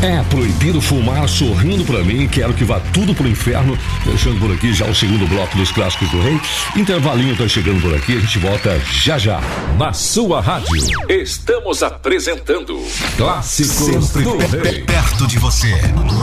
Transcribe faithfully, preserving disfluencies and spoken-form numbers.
É proibido fumar sorrindo pra mim, quero que vá tudo pro inferno. Deixando por aqui já o segundo bloco dos Clássicos do Rei. Intervalinho tá chegando por aqui, a gente volta já já. Na sua rádio, estamos apresentando Clássicos Sempre do Rei. Perto de você.